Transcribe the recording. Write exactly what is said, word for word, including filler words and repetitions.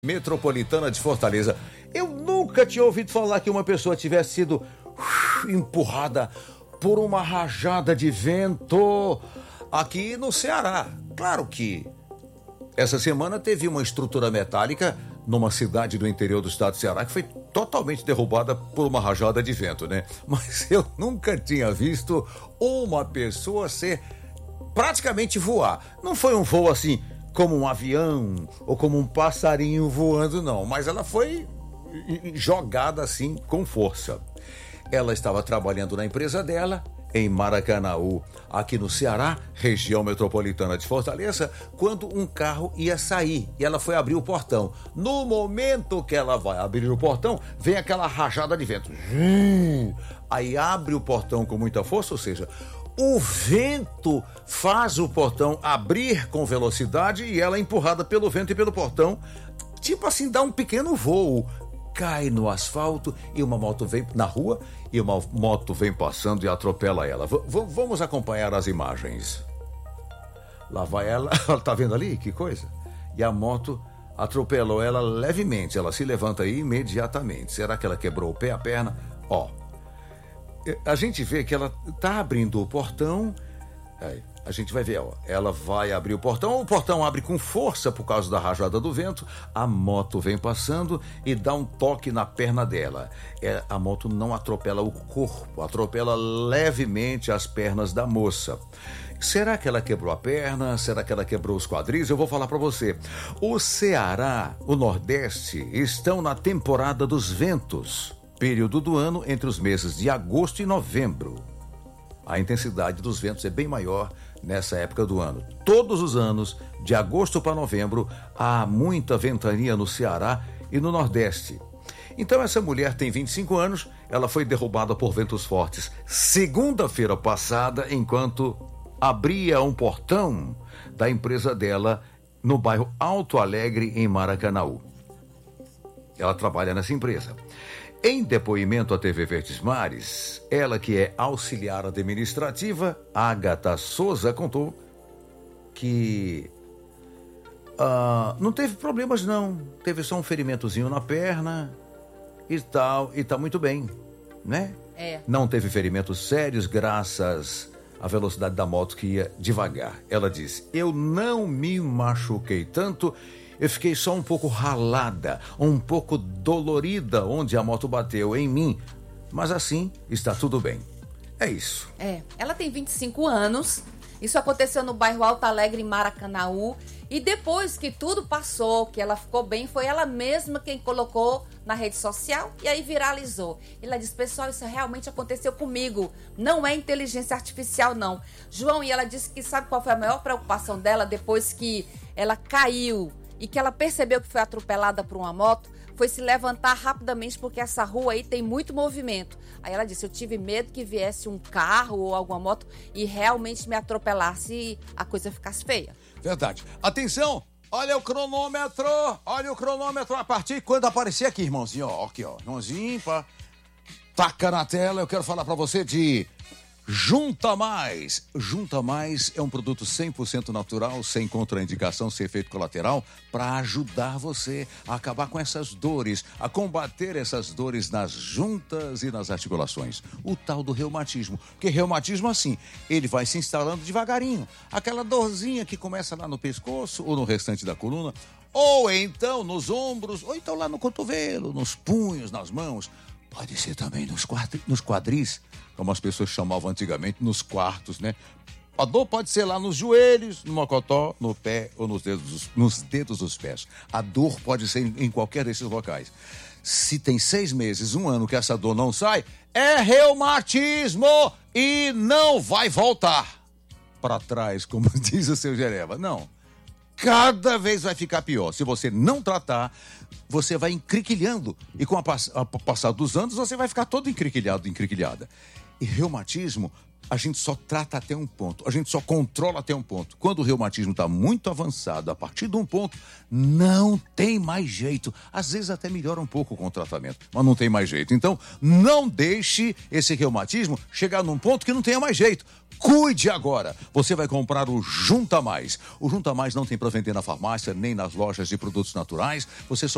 Metropolitana de Fortaleza. Eu nunca tinha ouvido falar que uma pessoa tivesse sido uh, empurrada por uma rajada de vento aqui no Ceará. Claro que essa semana teve uma estrutura metálica numa cidade do interior do estado do Ceará que foi totalmente derrubada por uma rajada de vento, né? Mas eu nunca tinha visto uma pessoa ser praticamente voar. Não foi um voo assim como um avião ou como um passarinho voando, não. Mas ela foi jogada assim com força. Ela estava trabalhando na empresa dela, em Maracanaú, aqui no Ceará, região metropolitana de Fortaleza, quando um carro ia sair e ela foi abrir o portão. No momento que ela vai abrir o portão, vem aquela rajada de vento. Aí abre o portão com muita força, ou seja, o vento faz o portão abrir com velocidade e ela é empurrada pelo vento e pelo portão, tipo assim, dá um pequeno voo. Cai no asfalto e uma moto vem na rua e uma moto vem passando e atropela ela. V- v- vamos acompanhar as imagens. Lá vai ela, tá vendo ali? Que coisa? E a moto atropelou ela levemente, ela se levanta aí imediatamente. Será que ela quebrou o pé, a perna? Ó, a gente vê que ela tá abrindo o portão. Aí, a gente vai ver, ó, ela vai abrir o portão, o portão abre com força por causa da rajada do vento, a moto vem passando e dá um toque na perna dela. É, a moto não atropela o corpo, atropela levemente as pernas da moça. Será que ela quebrou a perna? Será que ela quebrou os quadris? Eu vou falar para você. O Ceará, o Nordeste, estão na temporada dos ventos, período do ano entre os meses de agosto e novembro. A intensidade dos ventos é bem maior nessa época do ano. Todos os anos, de agosto para novembro, há muita ventania no Ceará e no Nordeste. Então essa mulher tem vinte e cinco anos, ela foi derrubada por ventos fortes segunda-feira passada, enquanto abria um portão da empresa dela no bairro Alto Alegre, em Maracanaú. Ela trabalha nessa empresa. Em depoimento à T V Verdes Mares, ela, que é auxiliar administrativa, Agatha Souza, contou que uh, não teve problemas não, teve só um ferimentozinho na perna e tal, e tá muito bem, né? É. Não teve ferimentos sérios graças à velocidade da moto que ia devagar. Ela disse, eu não me machuquei tanto, eu fiquei só um pouco ralada, um pouco dolorida onde a moto bateu em mim, mas assim está tudo bem. É isso. É, ela tem vinte e cinco anos, isso aconteceu no bairro Alto Alegre, em Maracanaú, e depois que tudo passou, que ela ficou bem, foi ela mesma quem colocou na rede social e aí viralizou. Ela disse, pessoal, isso realmente aconteceu comigo, não é inteligência artificial não. João, e ela disse que sabe qual foi a maior preocupação dela depois que ela caiu e que ela percebeu que foi atropelada por uma moto, foi se levantar rapidamente, porque essa rua aí tem muito movimento. Aí ela disse, eu tive medo que viesse um carro ou alguma moto e realmente me atropelasse e a coisa ficasse feia. Verdade. Atenção, olha o cronômetro, olha o cronômetro a partir de quando aparecer aqui, irmãozinho, ó, aqui, ó, irmãozinho, pá, taca na tela, eu quero falar pra você de Junta Mais. Junta Mais é um produto cem por cento natural, sem contraindicação, sem efeito colateral, para ajudar você a acabar com essas dores, a combater essas dores nas juntas e nas articulações. O tal do reumatismo. Porque reumatismo, assim, ele vai se instalando devagarinho. Aquela dorzinha que começa lá no pescoço ou no restante da coluna, ou então nos ombros, ou então lá no cotovelo, nos punhos, nas mãos. Pode ser também nos, quadri, nos quadris, como as pessoas chamavam antigamente, nos quartos, né? A dor pode ser lá nos joelhos, no mocotó, no pé ou nos dedos, nos dedos dos pés. A dor pode ser em, em qualquer desses locais. Se tem seis meses, um ano que essa dor não sai, é reumatismo e não vai voltar para trás, como diz o seu Jereba. Não. Cada vez vai ficar pior. Se você não tratar, você vai encriquilhando. E com a, pass- a passar dos anos, você vai ficar todo encriquilhado, encriquilhada. E reumatismo, a gente só trata até um ponto. A gente só controla até um ponto. Quando o reumatismo está muito avançado, a partir de um ponto, não tem mais jeito. Às vezes até melhora um pouco com o tratamento, mas não tem mais jeito. Então, não deixe esse reumatismo chegar num ponto que não tenha mais jeito. Cuide agora. Você vai comprar o Junta Mais. O Junta Mais não tem para vender na farmácia nem nas lojas de produtos naturais. Você só